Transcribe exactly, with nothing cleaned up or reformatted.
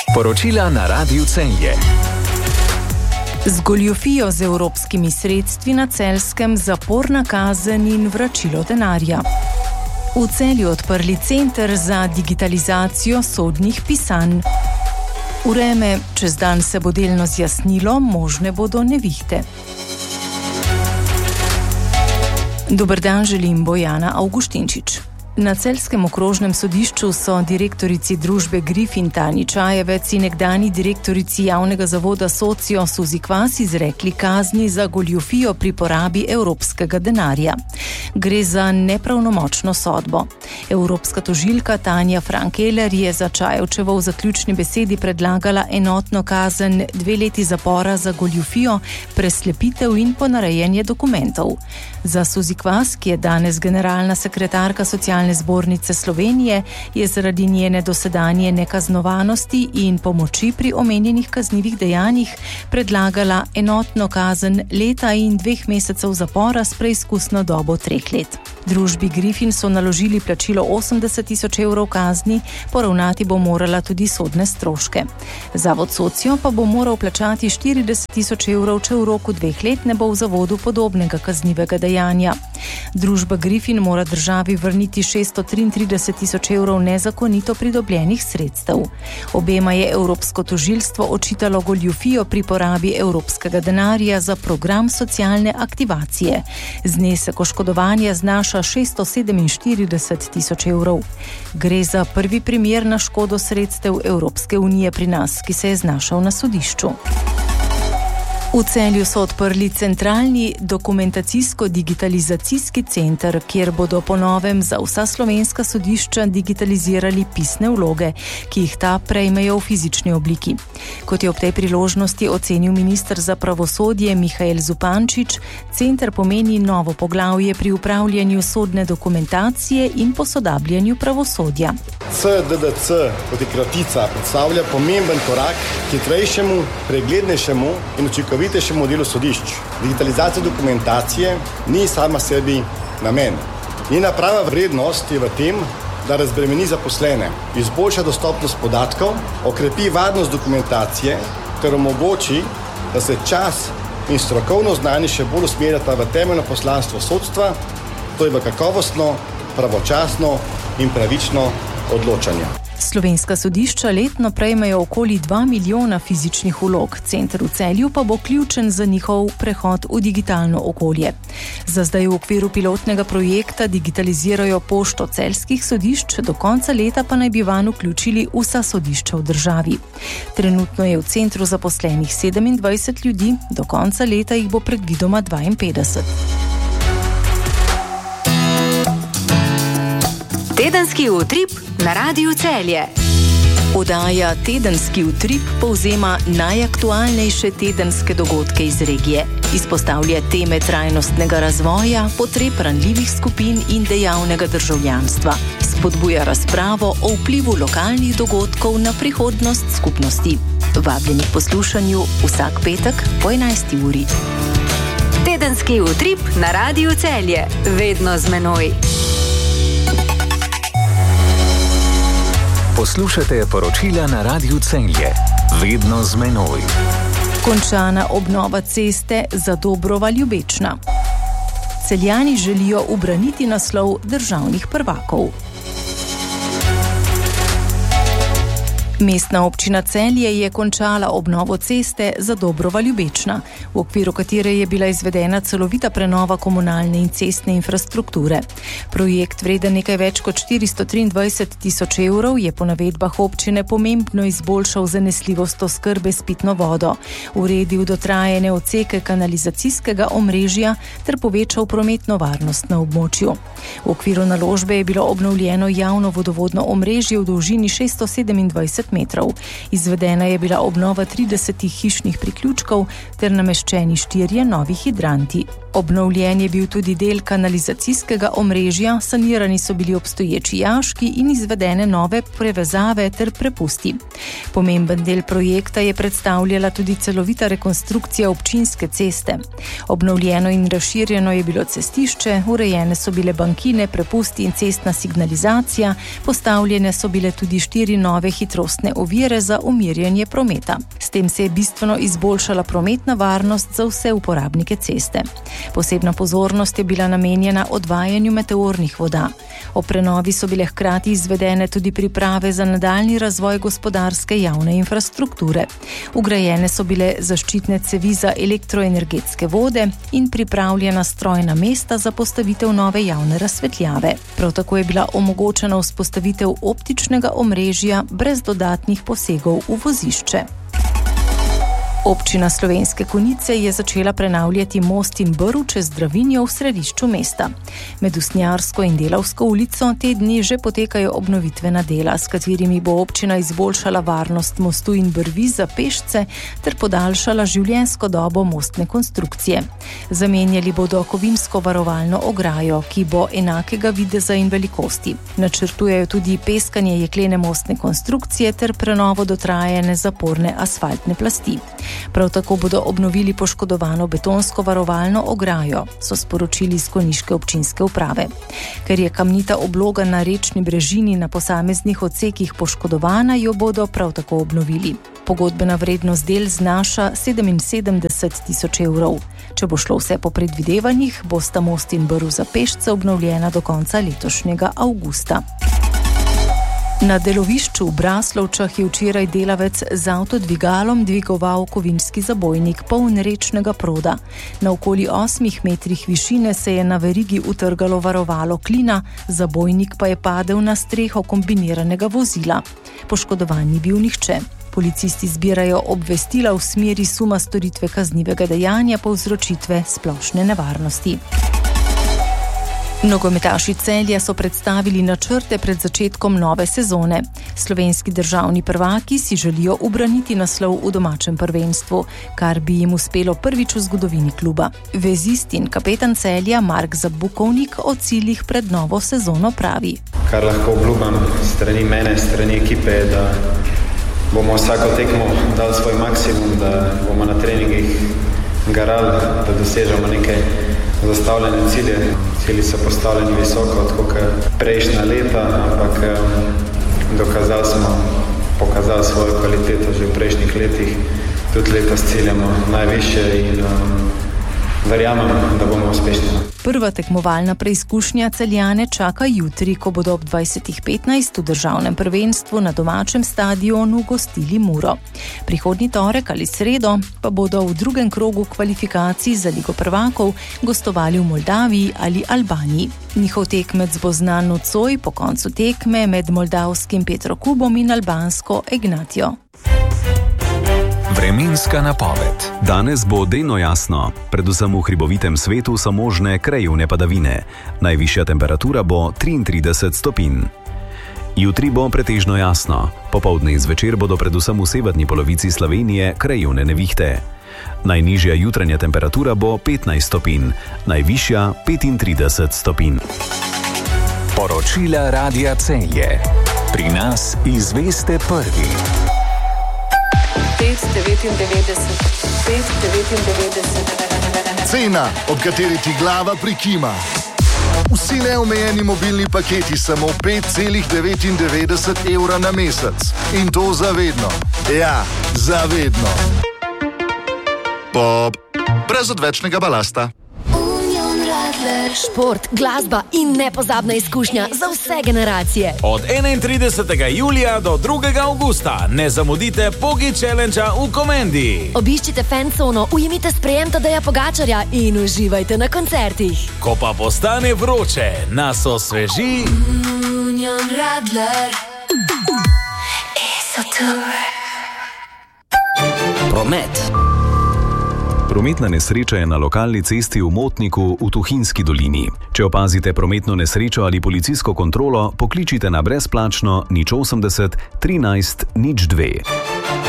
Poročila na Radiu Celje. Z goljufijo z evropskimi sredstvi na Celjskem zaporna kazen in vračilo denarja. V Celju odprli center za digitalizacijo sodnih pisanj. Vreme, čez dan se bo delno zjasnilo, možne bodo nevihte. Dober dan, želim Bojana Avguštinčič. Na Celjskem okrožnem sodišču so direktorici družbe Grifin Tanji Čajevec in nekdani direktorici javnega zavoda Socio Suzi Kvas izrekli kazni za goljufijo pri porabi evropskega denarja. Gre za nepravnomočno sodbo. Evropska tožilka Tanja Frankeler je za Čajevčevo v zaključni besedi predlagala enotno kazen dve leti zapora za goljufijo, preslepitev in ponarejanje dokumentov. Za Suzi Kvas, ki je danes generalna sekretarka socialne zbornice Slovenije, je zaradi njene dosedanje nekaznovanosti in pomoči pri omenjenih kaznivih dejanjih predlagala enotno kazen leta in dveh mesecev zapora s preizkusno dobo treh let. Družbi Grifin so naložili plačilo osemdeset tisoč evrov kazni, poravnati bo morala tudi sodne stroške. Zavod Socio pa bo moral plačati štirideset tisoč evrov, če v roku dveh let ne bo v zavodu podobnega kaznivega dejanja. Družba Grifin mora državi vrniti šeststo triintrideset tisoč evrov nezakonito pridobljenih sredstev. Obema je Evropsko tožilstvo očitalo goljufijo pri porabi evropskega denarja za program socialne aktivacije. Znesek oškodovanja znaša šeststo sedeminštirideset tisoč evrov. Gre za prvi primer na škodo sredstev Evropske unije pri nas, ki se je znašel na sodišču. V Celju so odprli centralni dokumentacijsko-digitalizacijski center, kjer bodo po novem za vsa slovenska sodišča digitalizirali pisne vloge, ki jih ta prejmejo v fizični obliki. Kot je ob tej priložnosti ocenil minister za pravosodje Mihael Zupančič, center pomeni novo poglavje pri upravljanju sodne dokumentacije in posodabljanju pravosodja. C D D C kot je kratica predstavlja pomemben korak k hitrejšemu, preglednejšemu in učinkovitejšemu delu sodišč. Digitalizacija dokumentacije ni sama sebi namen. Njena prava vrednost je v tem, da razbremeni zaposlene, izboljša dostopnost podatkov, okrepi varnost dokumentacije ter omogoči, da se čas in strokovno znanje še bolj usmerjata v temeljno poslanstvo sodstva, to je v kakovostno, pravočasno in pravično odločanje. Slovenska sodišča letno prejmejo okoli dva milijona fizičnih vlog, center v Celju pa bo ključen za njihov prehod v digitalno okolje. Za zdaj v okviru pilotnega projekta digitalizirajo pošto celjskih sodišč, do konca leta pa naj bi vanj vključili vsa sodišča v državi. Trenutno je v centru zaposlenih sedemindvajset ljudi, do konca leta jih bo predvidoma dvainpetdeset. Tedenski utrip na Radiu Celje. Oddaja Tedenski utrip povzema najaktualnejše tedenske dogodke iz regije. Izpostavlja teme trajnostnega razvoja, potreb ranljivih skupin in dejavnega državljanstva. Spodbuja razpravo o vplivu lokalnih dogodkov na prihodnost skupnosti. Vabljeni k poslušanju vsak petek po enajsti uri. Tedenski utrip na Radiu Celje. Vedno z menoj. Poslušate poročila na Radiu Celje. Vedno z menoj. Končana obnova ceste Zadobrova-Ljubečna. Celjani želijo ubraniti naslov državnih prvakov. Mestna občina Celje je končala obnovo ceste Zadobrova-Ljubečna, v okviru katere je bila izvedena celovita prenova komunalne in cestne infrastrukture. Projekt, vreden nekaj več kot štiristo triindvajset tisoč evrov, je po navedbah občine pomembno izboljšal zanesljivost oskrbe s pitno vodo, uredil dotrajane odseke kanalizacijskega omrežja ter povečal prometno varnost na območju. V okviru naložbe je bilo obnovljeno javno vodovodno omrežje v dolžini šeststo sedemindvajset metrov. Izvedena je bila obnova tridesetih hišnih priključkov ter nameščeni štirje novi hidranti. Obnovljen je bil tudi del kanalizacijskega omrežja, sanirani so bili obstoječi jaški in izvedene nove prevezave ter prepusti. Pomemben del projekta je predstavljala tudi celovita rekonstrukcija občinske ceste. Obnovljeno in razširjeno je bilo cestišče, urejene so bile bankine, prepusti in cestna signalizacija, postavljene so bile tudi štiri nove hitrostne ovire za umirjanje prometa. S tem se je bistveno izboljšala prometna varnost za vse uporabnike ceste. Posebna pozornost je bila namenjena odvajanju meteornih voda. O prenovi so bile hkrati izvedene tudi priprave za nadaljnji razvoj gospodarske javne infrastrukture. Ugrajene so bile zaščitne cevi za elektroenergetske vode in pripravljena strojna mesta za postavitev nove javne razsvetljave. Prav tako je bila omogočena vzpostavitev optičnega omrežja brez dodatnih posegov v vozišče. Občina Slovenske Konjice je začela prenavljati most in brv čez Dravinjo v središču mesta. Med Usnjarsko in Delavsko ulico te dni že potekajo obnovitvena dela, s katerimi bo občina izboljšala varnost mostu in brvi za pešce ter podaljšala življenjsko dobo mostne konstrukcije. Zamenjali bodo kovinsko varovalno ograjo, ki bo enakega videza in velikosti. Načrtujejo tudi peskanje jeklene mostne konstrukcije ter prenovo dotrajane zaporne asfaltne plasti. Prav tako bodo obnovili poškodovano betonsko varovalno ograjo, so sporočili iz konjiške občinske uprave. Ker je kamnita obloga na rečni brežini na posameznih odsekih poškodovana, jo bodo prav tako obnovili. Pogodbena vrednost del znaša sedeminsedemdeset tisoč evrov. Če bo šlo vse po predvidevanjih, bosta most in brv za pešce obnovljena do konca letošnjega avgusta. Na delovišču v Braslovčah je včeraj delavec z avtodvigalom dvigoval kovinski zabojnik poln rečnega proda. Na okoli osmih metrih višine se je na verigi utrgalo varovalo klina, zabojnik pa je padel na streho kombiniranega vozila. Poškodovan ni bil nihče. Policisti zbirajo obvestila v smeri suma storitve kaznivega dejanja povzročitve splošne nevarnosti. Nogometaši Celja so predstavili načrte pred začetkom nove sezone. Slovenski državni prvaki si želijo ubraniti naslov v domačem prvenstvu, kar bi jim uspelo prvič v zgodovini kluba. Vezist in kapetan Celja Mark Zabukovnik o ciljih pred novo sezono pravi. Kar lahko obljubim strani mene, strani ekipe, je, da bomo vsako tekmo dali svoj maksimum, da bomo na treningih garali, da dosežemo nekaj zastavljene cilje. Cilji so postavljeni visoko, tako kot prejšnja leta, ampak dokazali smo, pokazali svojo kvaliteto že v prejšnjih letih. Tudi letos ciljamo najvišje in um, verjamem, da bomo uspešni. Prva tekmovalna preizkušnja Celjane čaka jutri, ko bodo ob dvajsetih petnajst v državnem prvenstvu na domačem stadionu gostili Muro. Prihodnji torek ali sredo pa bodo v drugem krogu kvalifikacij za Ligo prvakov gostovali v Moldaviji ali Albaniji. Njihov tekmec bo znan nocoj po koncu tekme med moldavskim Petrokubom in albansko Ignatijo. Vremenska napoved. Danes bo delno jasno. Predvsem v hribovitem svetu so možne krajevne padavine. Najvišja temperatura bo triintrideset stopinj. Jutri bo pretežno jasno. Popoldne in zvečer bodo predvsem v severni polovici Slovenije krajevne nevihte. Najnižja jutranja temperatura bo petnajst stopinj, najvišja petintrideset stopinj. Poročila Radia Celje. Pri nas izveste prvi. pet devetindevetdeset, pet devetindevetdeset. Cena, ob kateri ti glava prikima. Vsi neomejeni mobilni paketi samo pet devetindevetdeset evra na mesec. In to zavedno. Ja, zavedno. Pop. Brez odvečnega balasta. Šport, glasba in nepozabna izkušnja za vse generacije. Od enaintridesetega julija do drugega avgusta ne zamudite Pogi Challengea v Komendi. Obiščite fancono, ujemite sprejem Tadeja Pogačarja in uživajte na koncertih. Ko pa postane vroče, nas osveži Union Radler Esotour. Promet. Prometna nesreča je na lokalni cesti v Motniku v Tuhinjski dolini. Če opazite prometno nesrečo ali policijsko kontrolo, pokličite na brezplačno nič osemdeset trinajst nič dve.